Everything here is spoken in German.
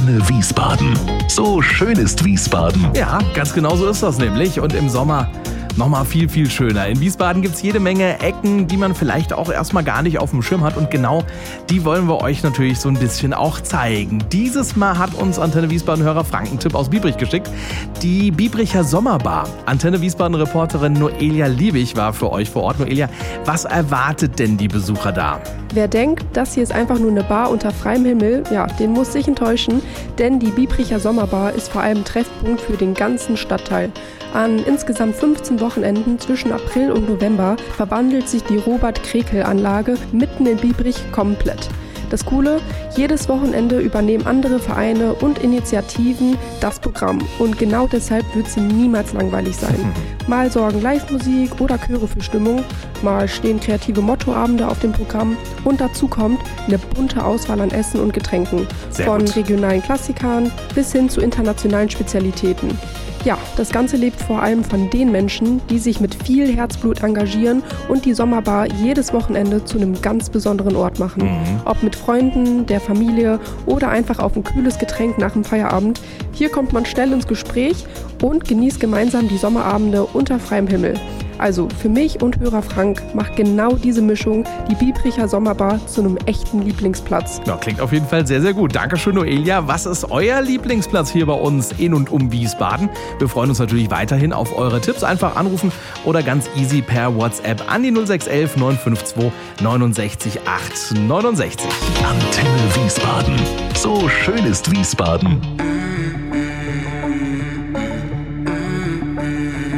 Antenne Wiesbaden. So schön ist Wiesbaden. Ja, ganz genau so ist das nämlich. Und im Sommer nochmal viel, viel schöner. In Wiesbaden gibt es jede Menge Ecken, die man vielleicht auch erstmal gar nicht auf dem Schirm hat. Und genau die wollen wir euch natürlich so ein bisschen auch zeigen. Dieses Mal hat uns Antenne Wiesbaden-Hörer Frank einen Tipp aus Biebrich geschickt. Die Biebricher Sommerbar. Antenne Wiesbaden-Reporterin Noelia Liebig war für euch vor Ort. Noelia, was erwartet denn die Besucher da? Wer denkt, das hier ist einfach nur eine Bar unter freiem Himmel, ja, den muss sich enttäuschen, denn die Biebricher Sommerbar ist vor allem Treffpunkt für den ganzen Stadtteil. An insgesamt 15 Wochenenden zwischen April und November verwandelt sich die Robert-Krekel-Anlage mitten in Biebrich komplett. Das Coole, jedes Wochenende übernehmen andere Vereine und Initiativen das Programm und genau deshalb wird sie niemals langweilig sein. Mal sorgen Live-Musik oder Chöre für Stimmung, mal stehen kreative Mottoabende auf dem Programm und dazu kommt eine bunte Auswahl an Essen und Getränken, von regionalen Klassikern bis hin zu internationalen Spezialitäten. Ja, das Ganze lebt vor allem von den Menschen, die sich mit viel Herzblut engagieren und die Sommerbar jedes Wochenende zu einem ganz besonderen Ort machen. Ob mit Freunden, der Familie oder einfach auf ein kühles Getränk nach dem Feierabend. Hier kommt man schnell ins Gespräch und genießt gemeinsam die Sommerabende unter freiem Himmel. Also für mich und Hörer Frank macht genau diese Mischung die Biebricher Sommerbar zu einem echten Lieblingsplatz. Ja, klingt auf jeden Fall sehr, sehr gut. Dankeschön, Noelia. Was ist euer Lieblingsplatz hier bei uns in und um Wiesbaden? Wir freuen uns natürlich weiterhin auf eure Tipps. Einfach anrufen oder ganz easy per WhatsApp an die 0611 952 69 869. Antenne Wiesbaden. So schön ist Wiesbaden.